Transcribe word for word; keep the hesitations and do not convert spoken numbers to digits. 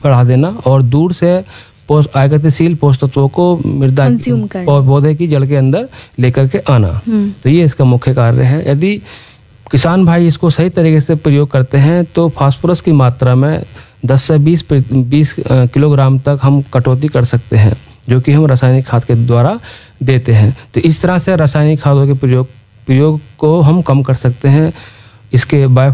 बढ़ा देना और दूर से पोष आगतिशील पोषक तत्वों को मृदा Consume करना। पौ- पौधे की जड़ के अंदर लेकर के आना। तो ये इसका मुख्य कार्य है। यदि किसान भाई इसको सही तरीके से प्रयोग करते हैं तो फास्फोरस की मात्रा में दस से बीस बीस किलोग्राम तक हम कटौती कर सकते हैं, जो कि हम रासायनिक खाद के द्वारा देते हैं। तो इस तरह से रासायनिक खादों के प्रयोग प्रयोग को हम कम कर सकते हैं। इसके बायो